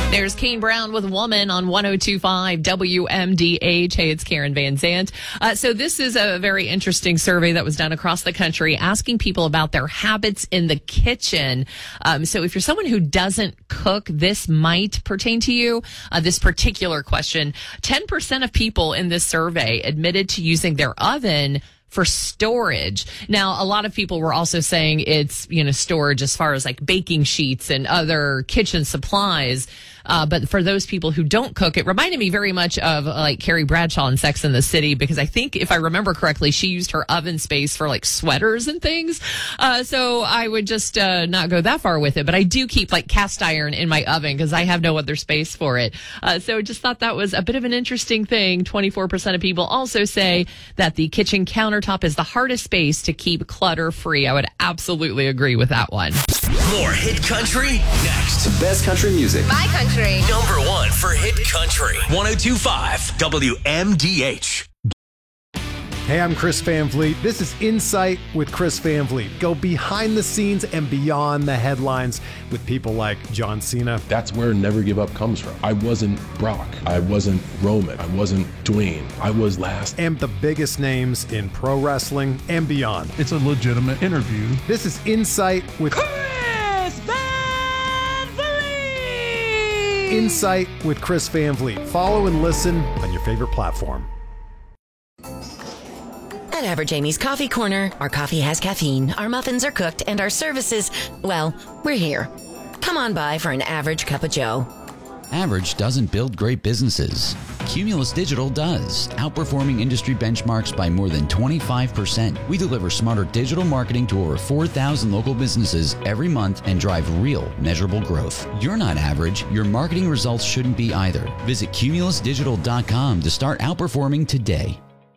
There's Kane Brown with Woman on 102.5 WMDH. Hey, it's Karen Van Zandt. So this is a very interesting survey that was done across the country asking people about their habits in the kitchen. So if you're someone who doesn't cook, this might pertain to you. This particular question, 10% of people in this survey admitted to using their oven for storage. Now, a lot of people were also saying it's, storage as far as like baking sheets and other kitchen supplies. But for those people who don't cook, it reminded me very much of like Carrie Bradshaw in Sex and the City, because I think if I remember correctly, she used her oven space for like sweaters and things. So I would just not go that far with it. But I do keep like cast iron in my oven because I have no other space for it. So just thought that was a bit of an interesting thing. 24% of people also say that the kitchen countertop is the hardest space to keep clutter free. I would absolutely agree with that one. More hit country next. Best country music. My country. Number one for hit country. 102.5 WMDH. Hey, I'm Chris Van Vliet. This is Insight with Chris Van Vliet. Go behind the scenes and beyond the headlines with people like John Cena. That's where Never Give Up comes from. I wasn't Brock. I wasn't Roman. I wasn't Dwayne. I was last. And the biggest names in pro wrestling and beyond. It's a legitimate interview. This is Insight with Chris Van Vliet. Insight with Chris Van Vliet. Follow and listen on your favorite platform. At Average Amy's Coffee Corner, our coffee has caffeine, our muffins are cooked, and our services, well, we're here. Come on by for an average cup of joe. Average doesn't build great businesses. Cumulus Digital does, outperforming industry benchmarks by more than 25%. We deliver smarter digital marketing to over 4,000 local businesses every month and drive real, measurable growth. You're not average. Your marketing results shouldn't be either. Visit cumulusdigital.com to start outperforming today.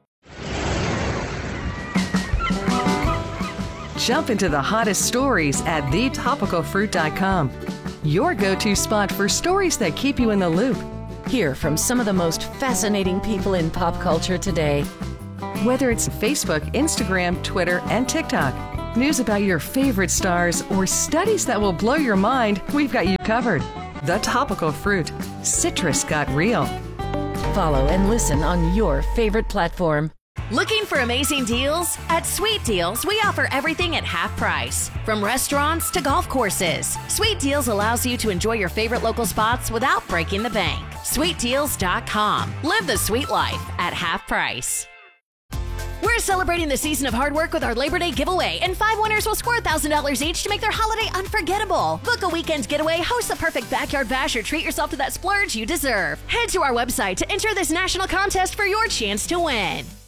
Jump into the hottest stories at thetopicalfruit.com. Your go-to spot for stories that keep you in the loop. Hear from some of the most fascinating people in pop culture today. Whether it's Facebook, Instagram, Twitter, and TikTok, news about your favorite stars, or studies that will blow your mind, we've got you covered. The Topical Fruit. Citrus got real. Follow and listen on your favorite platform. Looking for amazing deals? At Sweet Deals, we offer everything at half price. From restaurants to golf courses, Sweet Deals allows you to enjoy your favorite local spots without breaking the bank. SweetDeals.com. Live the sweet life at half price. We're celebrating the season of hard work with our Labor Day giveaway, and 5 winners will score $1,000 each to make their holiday unforgettable. Book a weekend getaway, host the perfect backyard bash, or treat yourself to that splurge you deserve. Head to our website to enter this national contest for your chance to win.